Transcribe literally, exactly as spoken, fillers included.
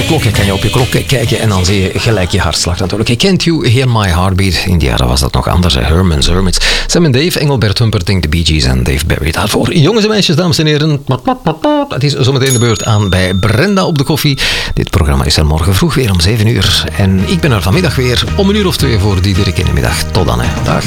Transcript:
klok. Kan je op je klok kijken en dan zie je gelijk je hartslag natuurlijk. Can't You Hear My Heartbeat? In die jaren was dat nog anders. Herman's Hermits. Sam en Dave, Engelbert Humperdinck, de Bee Gees en Dave Barry. Daarvoor jongens en meisjes, dames en heren. Het is zometeen de beurt aan bij Brenda op de koffie. Dit programma is er morgen vroeg weer om zeven uur. En ik ben er vanmiddag weer om een uur of twee voor Diederik in de middag. Tot dan, hè. Dag.